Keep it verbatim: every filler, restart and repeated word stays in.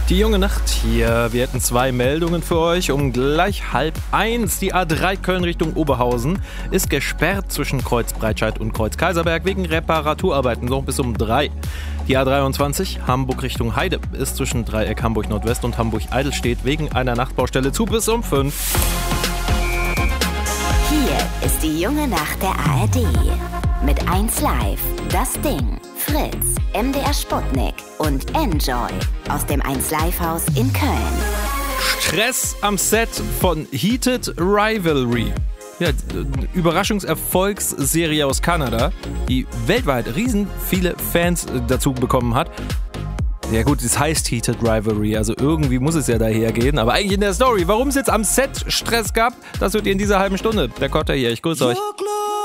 Die junge Nacht hier. Wir hätten zwei Meldungen für euch. Um gleich halb eins. Die A drei Köln Richtung Oberhausen ist gesperrt zwischen Kreuz Breitscheid und Kreuz Kaiserberg wegen Reparaturarbeiten. So bis um drei. Die A dreiundzwanzig Hamburg Richtung Heide ist zwischen Dreieck Hamburg Nordwest und Hamburg Eidelstedt wegen einer Nachtbaustelle zu bis um fünf. Hier ist die junge Nacht der A R D. Mit eins Live, Das Ding, Fritz, M D R Sputnik und Enjoy aus dem eins Live Haus in Köln. Stress am Set von Heated Rivalry. Ja, Überraschungserfolgsserie aus Kanada, die weltweit riesen viele Fans dazu bekommen hat. Ja gut, es heißt Heated Rivalry, also irgendwie muss es ja dahergehen. Aber eigentlich in der Story, warum es jetzt am Set Stress gab, das hört ihr in dieser halben Stunde. Der Kotter hier, ich grüße euch.